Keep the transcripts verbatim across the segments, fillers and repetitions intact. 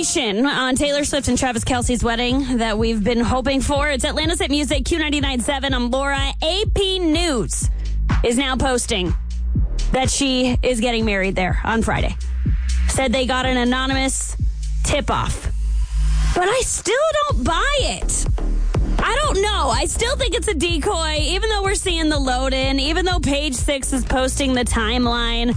information on Taylor Swift and Travis Kelce's wedding that we've been hoping for. It's Atlanta's Hit Music, Q ninety-nine point seven. I'm Laura. A P News is now posting that she is getting married there on Friday. Said they got an anonymous tip-off. But I still don't buy it. I don't know. I still think it's a decoy, even though we're seeing the load in, even though Page Six is posting the timeline.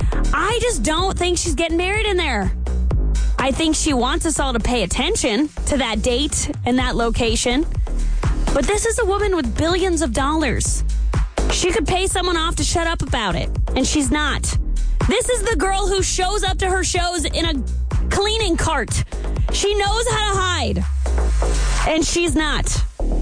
I just don't think she's getting married in there. I think she wants us all to pay attention to that date and that location. But this is a woman with billions of dollars. She could pay someone off to shut up about it, and she's not. This is the girl who shows up to her shows in a cleaning cart. She knows how to hide, and she's not.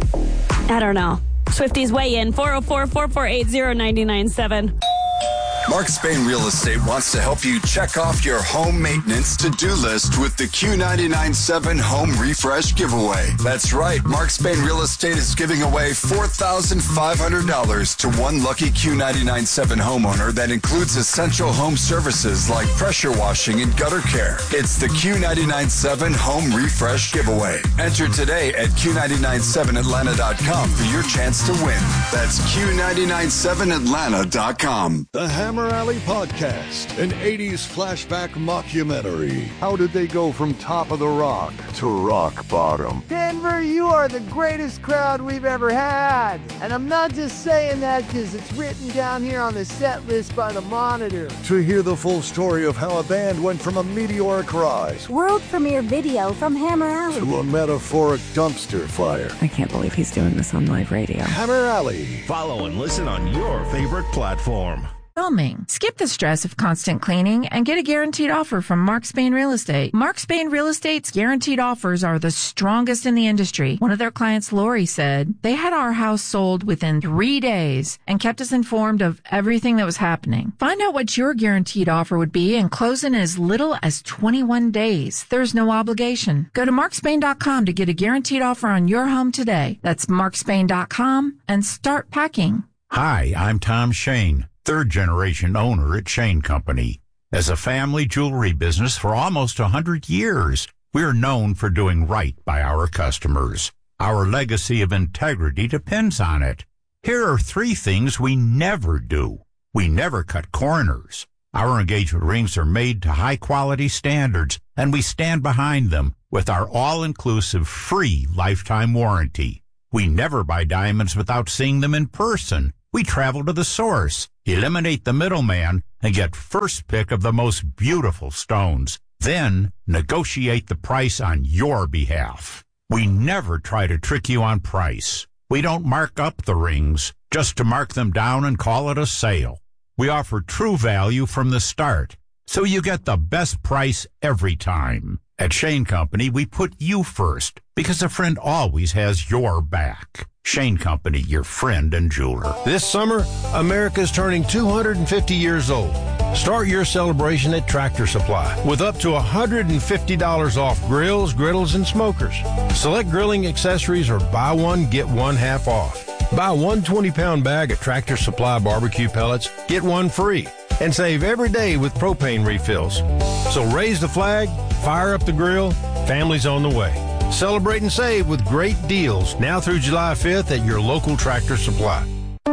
I don't know. Swifties weigh in, four oh four, four four eight, oh nine nine seven. Mark Spain Real Estate wants to help you check off your home maintenance to-do list with the Q ninety-nine point seven Home Refresh Giveaway. That's right. Mark Spain Real Estate is giving away four thousand five hundred dollars to one lucky Q ninety-nine point seven homeowner that includes essential home services like pressure washing and gutter care. It's the Q ninety-nine point seven Home Refresh Giveaway. Enter today at Q ninety-nine seven Atlanta dot com for your chance to win. That's Q ninety-nine seven Atlanta dot com. The Hammer Alley Podcast, an eighties flashback mockumentary. How did they go from top of the rock to rock bottom? Denver, you are the greatest crowd we've ever had. And I'm not just saying that because it's written down here on the set list by the Monitor. To hear the full story of how a band went from a meteoric rise, world premiere video from Hammer Alley, to a metaphoric dumpster fire. I can't believe he's doing this on live radio. Hammer Alley. Follow and listen on your favorite platform. Filming. Skip the stress of constant cleaning and get a guaranteed offer from Mark Spain Real Estate. Mark Spain Real Estate's guaranteed offers are the strongest in the industry. One of their clients, Lori, said, they had our house sold within three days and kept us informed of everything that was happening. Find out what your guaranteed offer would be and close in as little as twenty-one days. There's no obligation. Go to mark spain dot com to get a guaranteed offer on your home today. That's mark spain dot com and start packing. Hi, I'm Tom Shane, third-generation owner at Shane Company. As a family jewelry business for almost one hundred years, we're known for doing right by our customers. Our legacy of integrity depends on it. Here are three things we never do. We never cut corners. Our engagement rings are made to high-quality standards, and we stand behind them with our all-inclusive free lifetime warranty. We never buy diamonds without seeing them in person. We travel to the source, eliminate the middleman, and get first pick of the most beautiful stones. Then negotiate the price on your behalf. We never try to trick you on price. We don't mark up the rings just to mark them down and call it a sale. We offer true value from the start, so you get the best price every time. At Shane Company, we put you first because a friend always has your back. Shane Company, your friend and jeweler. This summer, America's turning two hundred fifty years old. Start your celebration at Tractor Supply with up to one hundred fifty dollars off grills, griddles, and smokers. Select grilling accessories or buy one, get one half off. Buy one twenty-pound bag of Tractor Supply barbecue pellets, get one free. And save every day with propane refills. So raise the flag, fire up the grill, family's on the way. Celebrate and save with great deals now through July fifth at your local Tractor Supply.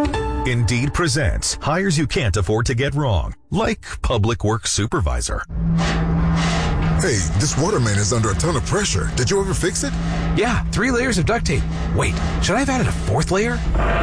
Indeed presents hires you can't afford to get wrong, like public works supervisor. Hey, this water main is under a ton of pressure. Did you ever fix it? Yeah, three layers of duct tape. Wait, should I have added a fourth layer?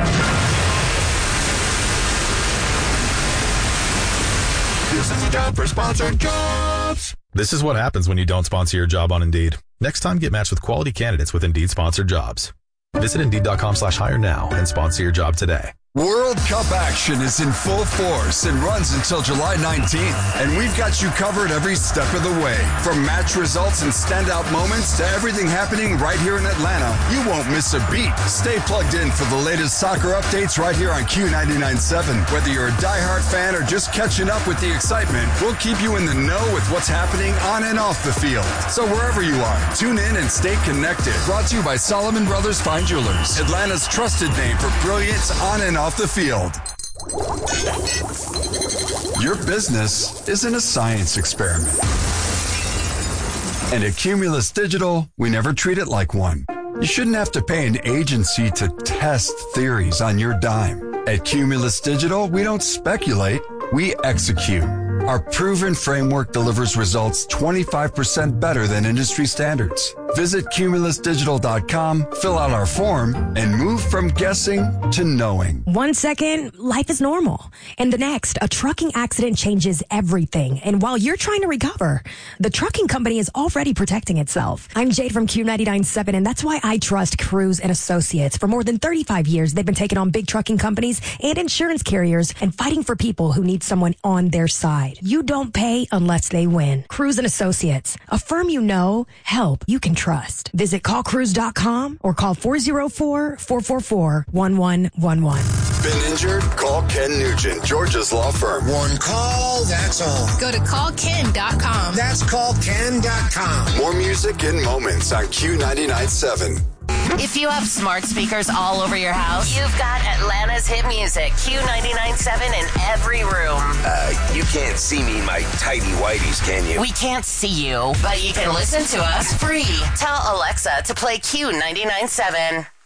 This is a job for Sponsored Jobs. This is what happens when you don't sponsor your job on Indeed. Next time, get matched with quality candidates with Indeed Sponsored Jobs. Visit Indeed.com slash hire now and sponsor your job today. World Cup action is in full force and runs until July nineteenth. And we've got you covered every step of the way. From match results and standout moments to everything happening right here in Atlanta, you won't miss a beat. Stay plugged in for the latest soccer updates right here on Q ninety-nine point seven. Whether you're a diehard fan or just catching up with the excitement, we'll keep you in the know with what's happening on and off the field. So wherever you are, tune in and stay connected. Brought to you by Solomon Brothers Fine Jewelers, Atlanta's trusted name for brilliance on and off the field. Your business isn't a science experiment. And at Cumulus Digital, we never treat it like one. You shouldn't have to pay an agency to test theories on your dime. At Cumulus Digital, we don't speculate, we execute. Our proven framework delivers results twenty-five percent better than industry standards. Visit Cumulus Digital dot com, fill out our form, and move from guessing to knowing. One second, life is normal. And the next, a trucking accident changes everything. And while you're trying to recover, the trucking company is already protecting itself. I'm Jade from Q ninety-nine point seven, and that's why I trust Cruise and Associates. For more than thirty-five years, they've been taking on big trucking companies and insurance carriers and fighting for people who need someone on their side. You don't pay unless they win. Cruise and Associates, a firm you know, help you can trust. Visit call cruise dot com or call four oh four, four four four, one one one one. Been injured? Call Ken Nugent, Georgia's law firm. One call, that's all. Go to call ken dot com. That's call ken dot com. More music in moments on Q ninety-nine point seven. If you have smart speakers all over your house, you've got Atlanta's hit music, Q ninety-nine point seven in every room. Uh, you can't see me in my tidy whities, can you? We can't see you, but you can listen to us free. Tell Alexa to play Q ninety-nine point seven.